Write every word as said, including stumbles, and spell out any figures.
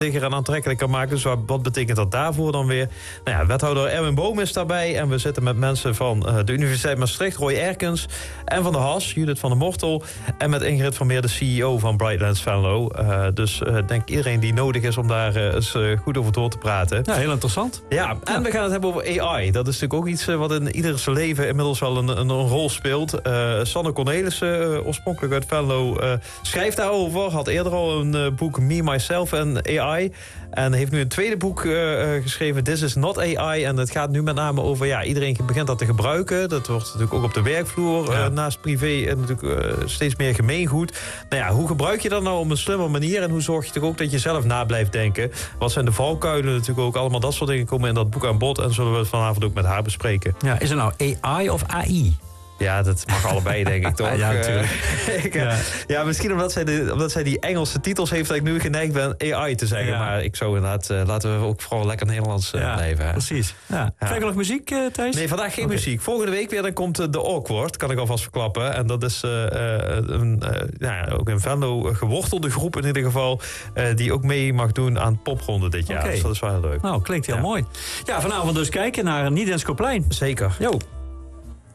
en aantrekkelijker maken. Dus wat, wat betekent dat daarvoor dan weer? Nou ja, wethouder Erwin Boom is daarbij. En we zitten met mensen van uh, de Universiteit Maastricht, Roy Erkens. En van de H A S, Judith van der Mortel. En met Ingrid van Meer, de C E O van Brightlands Venlo. Uh, dus uh, denk iedereen die nodig is om daar uh, eens uh, goed over door te praten. Ja, heel interessant. Ja, en ja. we gaan het hebben over A I. Dat is natuurlijk ook iets uh, wat in ieders leven inmiddels wel een, een, een rol speelt. Uh, Sanne Cornelissen, uh, oorspronkelijk uit Venlo, uh, schrijft daarover. Had eerder al een uh, boek Me, Myself en A I. En heeft nu een tweede boek uh, geschreven, This is not A I. En het gaat nu met name over, ja, iedereen begint dat te gebruiken. Dat wordt natuurlijk ook op de werkvloer, ja. uh, naast privé, uh, natuurlijk uh, steeds meer gemeengoed. Nou ja, hoe gebruik je dat nou op een slimme manier? En hoe zorg je toch ook dat je zelf na blijft denken? Wat zijn de valkuilen natuurlijk ook? Allemaal dat soort dingen komen in dat boek aan bod. En zullen we het vanavond ook met haar bespreken. Ja, is er nou A I of A I? Ja, dat mag allebei, denk ik, toch? Ja, natuurlijk. Uh, ik, ja. ja, misschien omdat zij, de, omdat zij die Engelse titels heeft... dat ik nu geneigd ben A I te zeggen. Ja. Maar ik zou inderdaad... Uh, laten we ook vooral lekker Nederlands uh, ja, blijven. Hè? Precies. Ja. Ja. Krijg je nog muziek, uh, Thijs? Nee, vandaag geen okay. muziek. Volgende week weer dan komt uh, The Awkward. Kan ik alvast verklappen. En dat is uh, een, uh, ja, ook een Venlo gewortelde groep in ieder geval... Uh, die ook mee mag doen aan popronde dit jaar. Okay. Dus dat is wel heel leuk. Nou, klinkt heel ja. mooi. Ja, vanavond dus kijken naar Niet-Enschoplein. Zeker. Jo.